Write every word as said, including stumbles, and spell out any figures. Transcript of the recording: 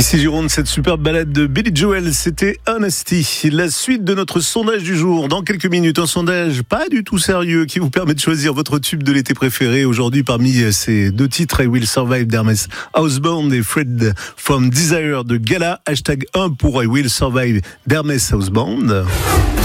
Ici Gironde, cette superbe balade de Billy Joel, c'était Honesty. La suite de notre sondage du jour. Dans quelques minutes, un sondage pas du tout sérieux qui vous permet de choisir votre tube de l'été préféré. Aujourd'hui, parmi ces deux titres, I Will Survive d'Hermès Housebound et Fred from Desire de Gala. Hashtag un pour I Will Survive d'Hermès Housebound.